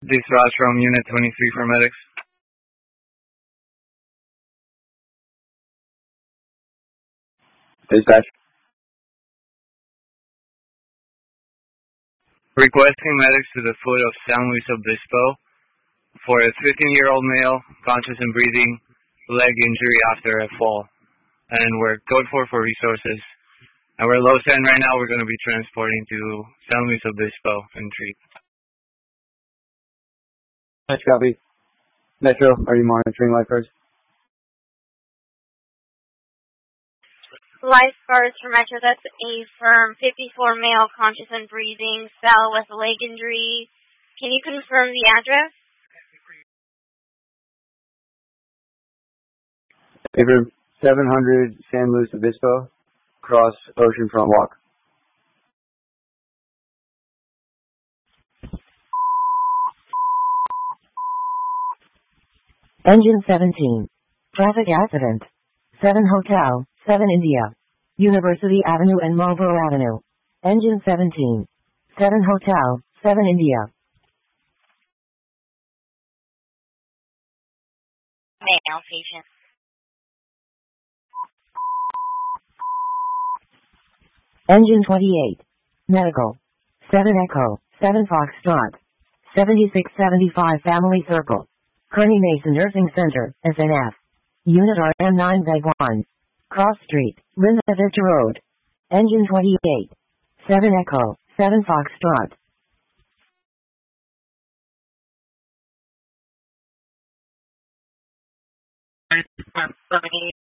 This Raj from Unit 23 for medics. Dispatch. Requesting medics to the foot of San Luis Obispo for a 15-year-old male, conscious and breathing, leg injury after a fall. And we're code 4 for resources. And we're low send right now. We're going to be transporting to San Luis Obispo and treat. Nice copy. Metro, are you monitoring lifeguards? Lifeguards for Metro, that's a firm 54 male, conscious and breathing, fell with leg injury. Can you confirm the address? Paper 700 San Luis Obispo, cross Oceanfront Walk. Engine 17. Traffic accident. 7 Hotel, 7 India. University Avenue and Marlboro Avenue. Engine 17. 7 Hotel, 7 India. Male patient. Engine 28. Medical. 7 Echo, 7 Foxtrot. 7675 Family Circle. Kearny Mason Nursing Center, SNF. Unit RM9 Beg 1. Cross Street, Linda Victor Road. Engine 28. 7 Echo, 7 Foxtrot.